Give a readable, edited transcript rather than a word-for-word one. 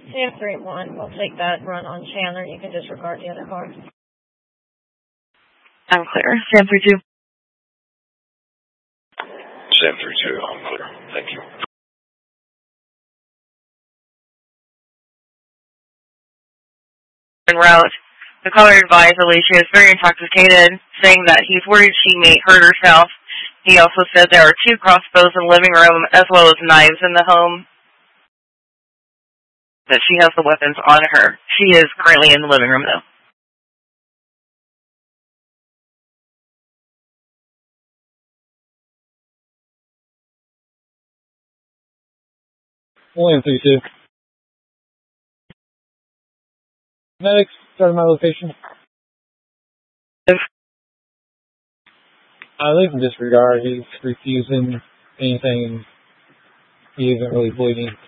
Sam 3-1, we'll take that run on Chandler. You can disregard the other car. I'm clear. Sam 3-2. Sam 3-2, I'm clear. Thank you. En route, the caller advised Alicia is very intoxicated, saying that he's worried she may hurt herself. He also said there are 2 crossbows in the living room, as well as knives in the home. That she has the weapons on her. She is currently in the living room, though. William 3-2. Medics, starting my location. They can disregard. He's refusing anything. He isn't really bleeding.